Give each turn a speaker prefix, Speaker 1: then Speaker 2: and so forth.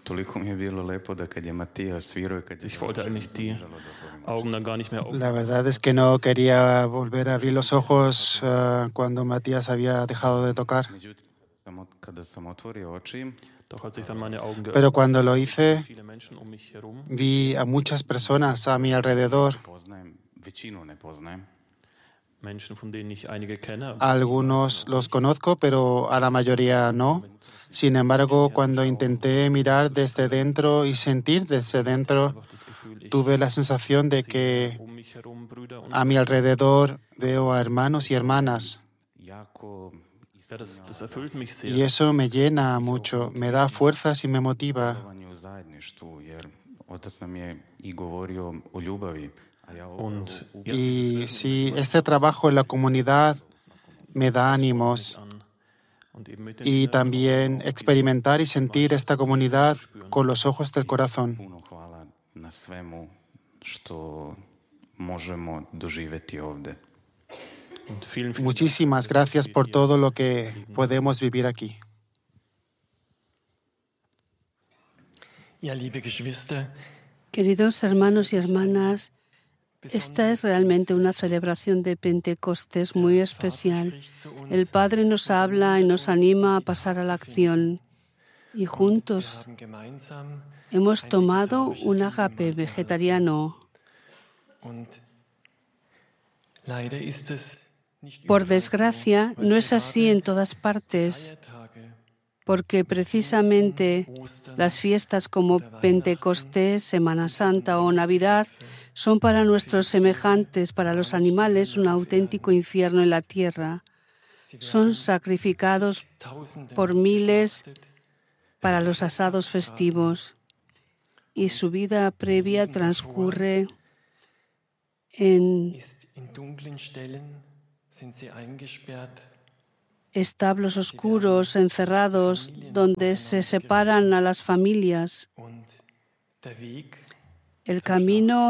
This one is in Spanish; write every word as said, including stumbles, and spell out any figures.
Speaker 1: Ich wollte eigentlich die Augen dann gar nicht mehr
Speaker 2: La
Speaker 1: aufmachen.
Speaker 2: verdad es que no quería volver a abrir los ojos uh, cuando Matías había dejado de tocar.
Speaker 1: Doch als ich dann meine Augen
Speaker 2: Pero
Speaker 1: geöffnet
Speaker 2: cuando lo
Speaker 1: habe,
Speaker 2: hice,
Speaker 1: viele Menschen um mich herum,
Speaker 2: vi a muchas personas a mi alrededor.
Speaker 1: Menschen, von denen ich einige kenne, aber
Speaker 2: A
Speaker 1: die
Speaker 2: algunos
Speaker 1: meisten auch
Speaker 2: los
Speaker 1: nicht.
Speaker 2: conozco, pero a la mayoría no. Sin embargo, cuando intenté mirar desde dentro y sentir desde dentro,
Speaker 1: Einfach das Gefühl, ich
Speaker 2: tuve la sensación de
Speaker 1: sehe
Speaker 2: que
Speaker 1: um mich herum Brüder und
Speaker 2: a mi
Speaker 1: Schwestern.
Speaker 2: alrededor veo a hermanos y hermanas.
Speaker 1: Ja, das, das erfüllt mich sehr.
Speaker 2: Y eso me llena mucho, me da fuerzas y me motiva.
Speaker 1: Und ja,
Speaker 2: Y
Speaker 1: dieses
Speaker 2: sí,
Speaker 1: Wissen,
Speaker 2: este trabajo en la comunidad me da ánimos.
Speaker 1: und eben mit den
Speaker 2: Y
Speaker 1: inneren
Speaker 2: también
Speaker 1: Augen auch
Speaker 2: experimentar y sentir
Speaker 1: Gemeinschaft
Speaker 2: esta
Speaker 1: zu
Speaker 2: comunidad
Speaker 1: spüren.
Speaker 2: con los ojos del corazón.
Speaker 1: Und vielen, vielen
Speaker 2: Muchísimas
Speaker 1: Dank, dass
Speaker 2: gracias
Speaker 1: wir
Speaker 2: por
Speaker 1: hier
Speaker 2: todo lo que
Speaker 1: leben.
Speaker 2: podemos vivir aquí.
Speaker 3: Ja, liebe Geschwister,
Speaker 4: Queridos hermanos y hermanas, esta es realmente una celebración de Pentecostés muy especial. El Padre nos habla y nos anima a pasar a la acción. Y juntos hemos tomado un agape vegetariano. Por desgracia, no es así en todas partes, porque precisamente las fiestas como Pentecostés, Semana Santa o Navidad son para nuestros semejantes, para los animales, un auténtico infierno en la tierra. Son sacrificados por miles para los asados festivos y su vida previa transcurre en establos oscuros, encerrados, donde se separan a las familias. El camino